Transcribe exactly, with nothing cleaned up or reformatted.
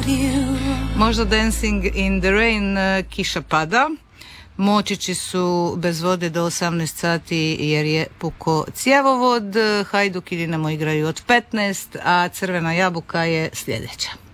Možda Dancing in the Rain, kiša pada. Močići su bez vode do osamnaest sati jer je puko cjevovod. Hajduk i Dinamo igraju od petnaest, a Crvena jabuka je sljedeća.